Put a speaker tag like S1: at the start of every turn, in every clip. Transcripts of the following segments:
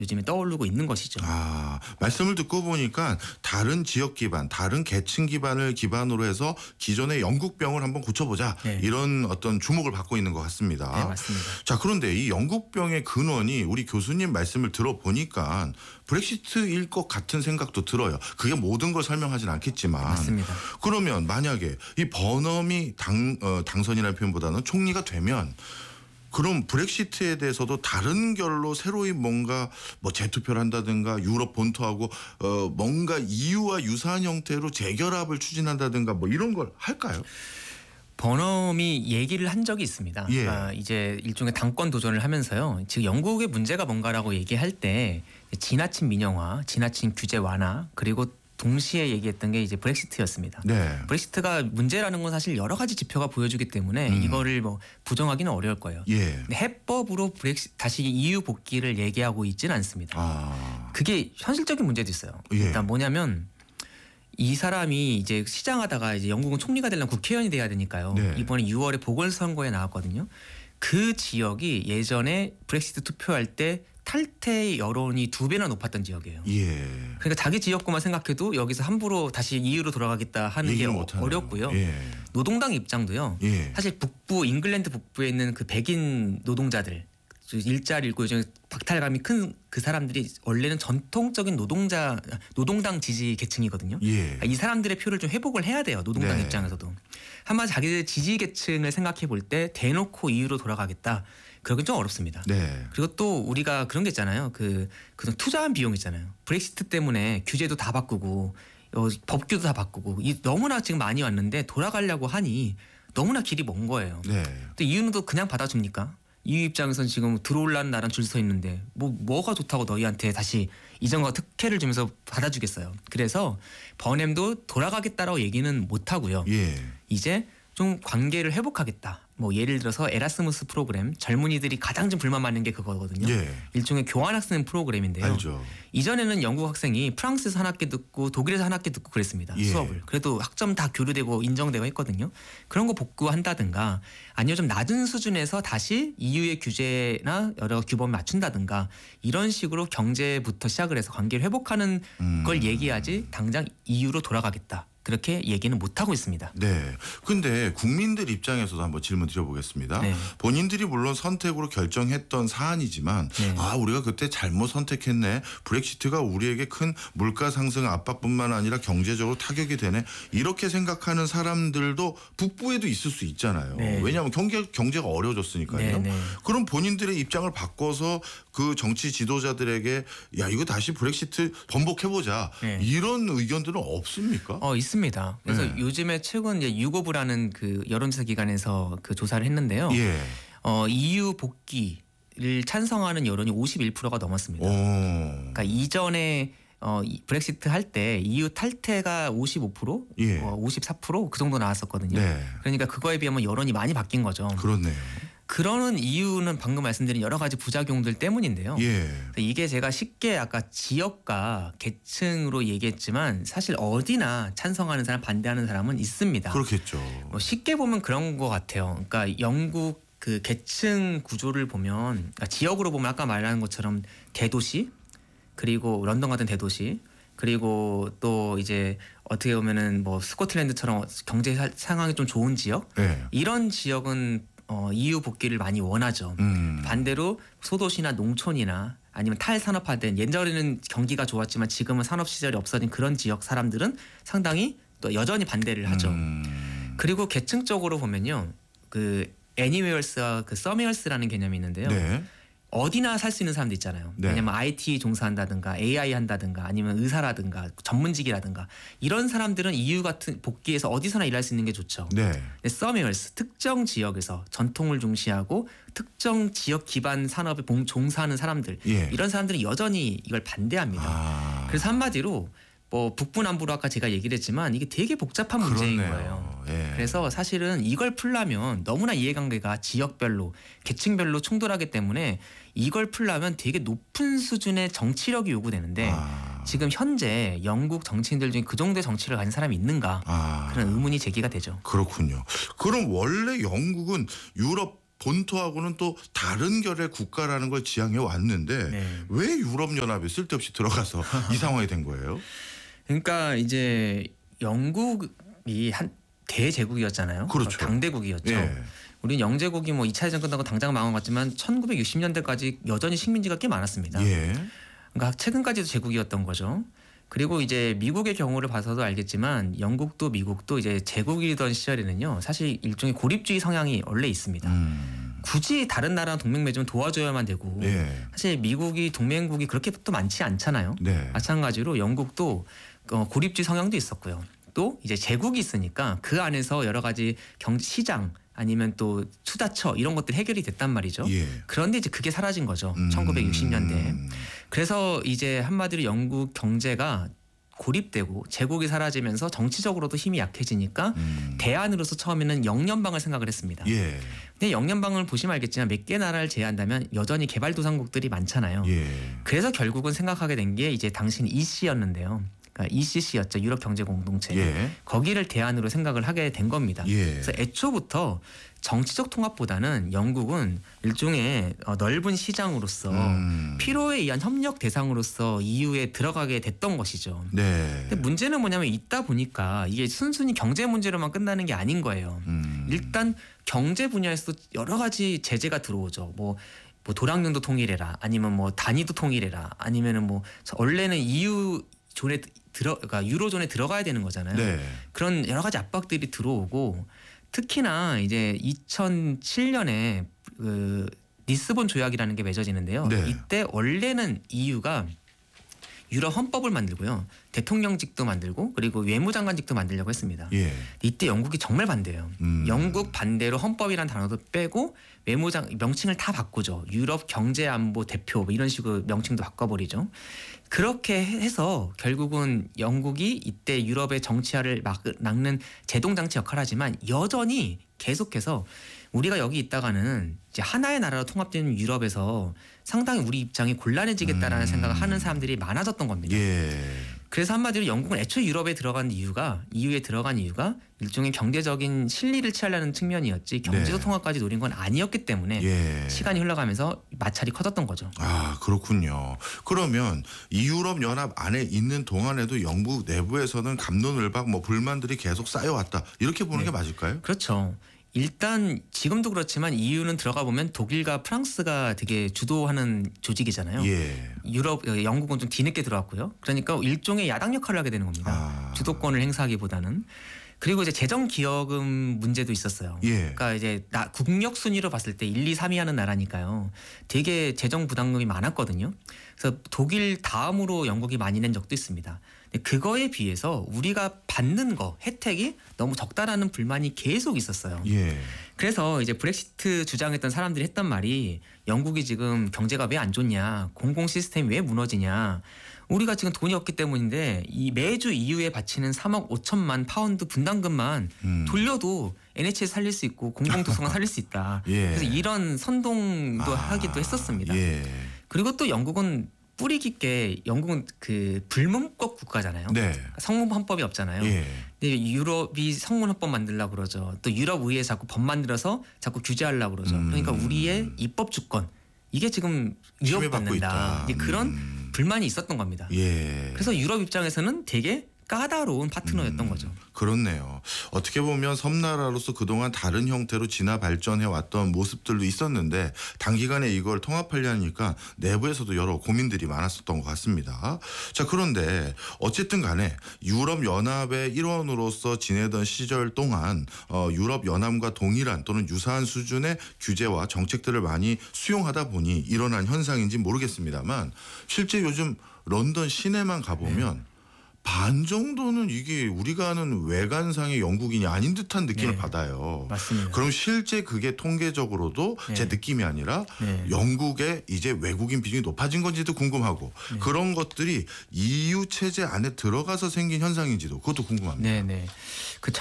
S1: 요즘에 떠오르고 있는 것이죠.
S2: 말씀을 듣고 보니까 다른 지역 기반, 다른 계층 기반을 기반으로 해서 기존의 영국병을 한번 고쳐보자.
S1: 네.
S2: 이런 어떤 주목을 받고 있는 것 같습니다.
S1: 네, 맞습니다.
S2: 자, 그런데 이 영국병의 근원이 우리 교수님 말씀을 들어보니까 브렉시트일 것 같은 생각도 들어요. 그게 모든 걸 설명하진 않겠지만.
S1: 맞습니다.
S2: 그러면 만약에 이 버넘이 당선이라는 표현보다는 총리가 되면 그럼 브렉시트에 대해서도 다른 결로 새로이 뭔가 뭐 재투표를 한다든가 유럽 본토하고 뭔가 EU와 유사한 형태로 재결합을 추진한다든가 뭐 이런 걸 할까요?
S1: 버넘이 얘기를 한 적이 있습니다.
S2: 예.
S1: 그러니까 이제 일종의 당권 도전을 하면서요. 지금 영국의 문제가 뭔가라고 얘기할 때 지나친 민영화, 지나친 규제 완화 그리고 동시에 얘기했던 게 이제 브렉시트였습니다.
S2: 네.
S1: 브렉시트가 문제라는 건 사실 여러 가지 지표가 보여주기 때문에 이거를 뭐 부정하기는 어려울 거예요.
S2: 예.
S1: 근데 해법으로 다시 EU 복귀를 얘기하고 있지는 않습니다. 그게 현실적인 문제도 있어요.
S2: 예.
S1: 일단 뭐냐면 이 사람이 이제 시장하다가 이제 영국은 총리가 되려면 국회의원이 돼야 되니까요.
S2: 네.
S1: 이번에 6월에 보궐선거에 나왔거든요. 그 지역이 예전에 브렉시트 투표할 때 탈퇴 여론이 2배나 높았던 지역이에요.
S2: 예.
S1: 그러니까 자기 지역구만 생각해도 여기서 함부로 다시 EU로 돌아가겠다 하는 게 어렵고요.
S2: 예.
S1: 노동당 입장도요.
S2: 예.
S1: 사실 북부 잉글랜드 북부에 있는 그 백인 노동자들 일자리 잃고 요즘 박탈감이 큰 그 사람들이 원래는 전통적인 노동당 지지 계층이거든요.
S2: 예.
S1: 그러니까 이 사람들의 표를 좀 회복을 해야 돼요. 노동당
S2: 네.
S1: 입장에서도. 한마디로 자기들 지지 계층을 생각해 볼 때 대놓고 EU로 돌아가겠다. 그러긴 좀 어렵습니다.
S2: 네.
S1: 그리고 또 우리가 그런 게 있잖아요. 그 투자한 비용 있잖아요. 브렉시트 때문에 규제도 다 바꾸고 법규도 다 바꾸고 너무나 지금 많이 왔는데 돌아가려고 하니 너무나 길이 먼 거예요.
S2: 네.
S1: 근데 EU는 또 그냥 받아줍니까? EU 입장에서는 지금 들어올라는 나라는 줄 서 있는데 뭐가 좋다고 너희한테 다시 이전과 특혜를 주면서 받아주겠어요. 그래서 버넴도 돌아가겠다라고 얘기는 못 하고요.
S2: 예.
S1: 이제 좀 관계를 회복하겠다. 뭐 예를 들어서 에라스무스 프로그램 젊은이들이 가장 좀 불만 많은 게 그거거든요.
S2: 예.
S1: 일종의 교환학생 프로그램인데요.
S2: 알죠.
S1: 이전에는 영국 학생이 프랑스에서 한 학기 듣고 독일에서 한 학기 듣고 그랬습니다.
S2: 예.
S1: 수업을. 그래도 학점 다 교류되고 인정되고 했거든요. 그런 거 복구한다든가 아니면 좀 낮은 수준에서 다시 EU의 규제나 여러 규범을 맞춘다든가 이런 식으로 경제부터 시작을 해서 관계를 회복하는 걸 얘기하지 당장 EU로 돌아가겠다. 그렇게 얘기는 못하고 있습니다.
S2: 네. 근데 국민들 입장에서도 한번 질문 드려보겠습니다.
S1: 네.
S2: 본인들이 물론 선택으로 결정했던 사안이지만
S1: 네.
S2: 우리가 그때 잘못 선택했네. 브렉시트가 우리에게 큰 물가 상승 압박뿐만 아니라 경제적으로 타격이 되네. 이렇게 생각하는 사람들도 북부에도 있을 수 있잖아요.
S1: 네.
S2: 왜냐하면 경제가 어려워졌으니까요.
S1: 네, 네.
S2: 그럼 본인들의 입장을 바꿔서 그 정치 지도자들에게 야 이거 다시 브렉시트 번복해보자.
S1: 네.
S2: 이런 의견들은 없습니까?
S1: 있습니다. 그래서
S2: 네.
S1: 요즘에 최근 이제 유고브라는 그 여론조사 기관에서 그 조사를 했는데요.
S2: 예.
S1: EU 복귀를 찬성하는 여론이 51%가 넘었습니다. 그러니까 이전에 브렉시트 할 때 EU 탈퇴가 55%,
S2: 예.
S1: 54%그 정도 나왔었거든요.
S2: 네.
S1: 그러니까 그거에 비하면 여론이 많이 바뀐 거죠.
S2: 그렇네요.
S1: 그러는 이유는 방금 말씀드린 여러 가지 부작용들 때문인데요.
S2: 예.
S1: 이게 제가 쉽게 아까 지역과 계층으로 얘기했지만 사실 어디나 찬성하는 사람 반대하는 사람은 있습니다.
S2: 그렇겠죠.
S1: 뭐 쉽게 보면 그런 것 같아요. 그러니까 영국 그 계층 구조를 보면 그러니까 지역으로 보면 아까 말한 것처럼 대도시 그리고 런던 같은 대도시 그리고 또 이제 어떻게 보면은 뭐 스코틀랜드처럼 경제 상황이 좀 좋은 지역
S2: 네.
S1: 이런 지역은 EU 복귀를 많이 원하죠. 반대로 소도시나 농촌이나 아니면 탈산업화된 예전에는 경기가 좋았지만 지금은 산업 시설이 없어진 그런 지역 사람들은 상당히 또 여전히 반대를 하죠. 그리고 계층적으로 보면요, 그 애니웨어스와 그 서메어스라는 개념이 있는데요.
S2: 네.
S1: 어디나 살 수 있는 사람도 있잖아요.
S2: 네.
S1: 왜냐면 IT 종사한다든가 AI 한다든가 아니면 의사라든가 전문직이라든가 이런 사람들은 EU 같은 복귀에서 어디서나 일할 수 있는 게 좋죠.
S2: 네.
S1: 근데 서메어스 특정 지역에서 전통을 중시하고 특정 지역 기반 산업에 종사하는 사람들
S2: 예.
S1: 이런 사람들은 여전히 이걸 반대합니다. 그래서 한마디로 뭐 북부 남부로 아까 제가 얘기를 했지만 이게 되게 복잡한 문제인
S2: 그렇네요.
S1: 거예요.
S2: 예.
S1: 그래서 사실은 이걸 풀려면 너무나 이해관계가 지역별로 계층별로 충돌하기 때문에 이걸 풀려면 되게 높은 수준의 정치력이 요구되는데 지금 현재 영국 정치인들 중에 그 정도의 정치를 가진 사람이 있는가 그런 의문이 제기가 되죠.
S2: 그렇군요. 그럼 원래 영국은 유럽 본토하고는 또 다른 결의 국가라는 걸 지향해 왔는데
S1: 네.
S2: 왜 유럽연합에 쓸데없이 들어가서 이 상황이 된 거예요?
S1: 그러니까 이제 영국이 한 대제국이었잖아요.
S2: 그렇죠.
S1: 당대국이었죠.
S2: 예.
S1: 우리는 영제국이 뭐 2차 대전 끝나고 당장 망한 것 같지만 1960년대까지 여전히 식민지가 꽤 많았습니다.
S2: 예.
S1: 그러니까 최근까지도 제국이었던 거죠. 그리고 이제 미국의 경우를 봐서도 알겠지만 영국도 미국도 이제 제국이던 시절에는요. 사실 일종의 고립주의 성향이 원래 있습니다. 굳이 다른 나라랑 동맹 맺으면 도와줘야만 되고
S2: 예.
S1: 사실 미국이 동맹국이 그렇게 또 많지 않잖아요.
S2: 네.
S1: 마찬가지로 영국도 고립주의 성향도 있었고요. 또 이제 제국이 있으니까 그 안에서 여러 가지 시장 아니면 또 투자처 이런 것들이 해결이 됐단 말이죠.
S2: 예.
S1: 그런데 이제 그게 사라진 거죠. 1960년대에. 그래서 이제 한마디로 영국 경제가 고립되고 제국이 사라지면서 정치적으로도 힘이 약해지니까 대안으로서 처음에는 영연방을 생각을 했습니다.
S2: 예.
S1: 근데 영연방을 보시면 알겠지만 몇 개 나라를 제외한다면 여전히 개발도상국들이 많잖아요.
S2: 예.
S1: 그래서 결국은 생각하게 된 게 이제 당시 EC였는데요. 그러니까 ECC였죠. 유럽 경제 공동체.
S2: 예.
S1: 거기를 대안으로 생각을 하게 된 겁니다.
S2: 예.
S1: 그래서 애초부터 정치적 통합보다는 영국은 일종의 넓은 시장으로서 필요에 의한 협력 대상으로서 EU에 들어가게 됐던 것이죠.
S2: 네.
S1: 근데 문제는 뭐냐면 있다 보니까 이게 순순히 경제 문제로만 끝나는 게 아닌 거예요. 일단 경제 분야에서도 여러 가지 제재가 들어오죠. 뭐 도량령도 통일해라, 아니면 뭐 단위도 통일해라, 아니면은 뭐 원래는 EU 존에 그러니까 유로존에 들어가야 되는 거잖아요.
S2: 네.
S1: 그런 여러 가지 압박들이 들어오고 특히나 이제 2007년에 그 리스본 조약이라는 게 맺어지는데요.
S2: 네.
S1: 이때 원래는 EU가 유럽 헌법을 만들고요. 대통령직도 만들고 그리고 외무장관직도 만들려고 했습니다.
S2: 예.
S1: 이때 영국이 정말 반대예요. 영국 반대로 헌법이란 단어도 빼고 명칭을 다 바꾸죠. 유럽 경제안보 대표 뭐 이런 식으로 명칭도 바꿔버리죠. 그렇게 해서 결국은 영국이 이때 유럽의 정치화를 막는 제동장치 역할을 하지만 여전히 계속해서 우리가 여기 있다가는 이제 하나의 나라로 통합된 유럽에서 상당히 우리 입장이 곤란해지겠다라는 생각을 하는 사람들이 많아졌던 겁니다.
S2: 예.
S1: 그래서 한마디로 영국은 애초에 유럽에 들어간 이유가 EU에 들어간 이유가 일종의 경제적인 실리를 취하려는 측면이었지 경제적
S2: 네.
S1: 통합까지 노린 건 아니었기 때문에
S2: 예.
S1: 시간이 흘러가면서 마찰이 커졌던 거죠.
S2: 아, 그렇군요. 그러면 이 유럽 연합 안에 있는 동안에도 영국 내부에서는 갑론을박 뭐 불만들이 계속 쌓여왔다. 이렇게 보는 게 맞을까요?
S1: 그렇죠. 일단 지금도 그렇지만 EU는 들어가 보면 독일과 프랑스가 되게 주도하는 조직이잖아요.
S2: 예.
S1: 영국은 좀 뒤늦게 들어왔고요. 그러니까 일종의 야당 역할을 하게 되는 겁니다.
S2: 아.
S1: 주도권을 행사하기보다는. 그리고 이제 재정 기여금 문제도 있었어요.
S2: 예.
S1: 그러니까 이제 국력 순위로 봤을 때 1, 2, 3위 하는 나라니까요. 되게 재정 부담금이 많았거든요. 그래서 독일 다음으로 영국이 많이 낸 적도 있습니다. 근데 그거에 비해서 우리가 받는 거 혜택이 너무 적다라는 불만이 계속 있었어요.
S2: 예.
S1: 그래서 이제 브렉시트 주장했던 사람들이 했던 말이 영국이 지금 경제가 왜 안 좋냐, 공공 시스템이 왜 무너지냐. 우리가 지금 돈이 없기 때문인데 이 매주 EU에 바치는 3억 5천만 파운드 분담금만 돌려도 NHS 살릴 수 있고 공공도서관 살릴 수 있다.
S2: 예.
S1: 그래서 이런 선동도 하기도 했었습니다.
S2: 예.
S1: 그리고 또 영국은 뿌리 깊게 영국은 그 불문법 국가잖아요.
S2: 네.
S1: 성문 헌법이 없잖아요.
S2: 예.
S1: 근데 유럽이 성문 헌법 만들려고 그러죠. 또 유럽 의회 자꾸 법 만들어서 자꾸 규제하려고 그러죠. 그러니까 우리의 입법 주권 이게 지금
S2: 침해받고 있다.
S1: 위협받는다. 이제 그런 불만이 있었던 겁니다.
S2: 예.
S1: 그래서 유럽 입장에서는 되게 까다로운 파트너였던 거죠.
S2: 그렇네요. 어떻게 보면 섬나라로서 그동안 다른 형태로 진화 발전해 왔던 모습들도 있었는데 단기간에 이걸 통합하려니까 내부에서도 여러 고민들이 많았었던 것 같습니다. 자, 그런데 어쨌든 간에 유럽연합의 일원으로서 지내던 시절 동안 유럽연합과 동일한 또는 유사한 수준의 규제와 정책들을 많이 수용하다 보니 일어난 현상인지 모르겠습니다만 실제 요즘 런던 시내만 가보면 반 정도는 이게 우리가 아는 외관상의 영국인이 아닌 듯한 느낌을
S1: 네.
S2: 받아요.
S1: 맞습니다.
S2: 그럼 실제 그게 통계적으로도
S1: 네.
S2: 제 느낌이 아니라
S1: 네.
S2: 영국의 이제 외국인 비중이 높아진 건지도 궁금하고 그런 것들이 EU 체제 안에 들어가서 생긴 현상인지도 그것도 궁금합니다.
S1: 네네. 그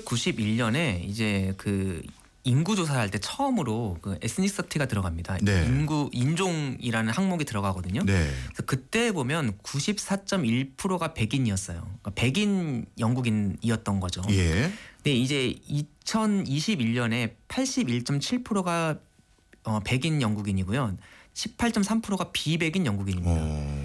S1: 1991년에 이제 그 인구 조사할 때 처음으로 그 에스니서티가 들어갑니다.
S2: 네.
S1: 인종이라는 항목이 들어가거든요.
S2: 네.
S1: 그래서 그때 보면 94.1%가 백인이었어요. 그러니까 백인 영국인이었던 거죠.
S2: 예.
S1: 근데 이제 2021년에 81.7%가 백인 영국인이고요. 18.3%가 비백인 영국인입니다.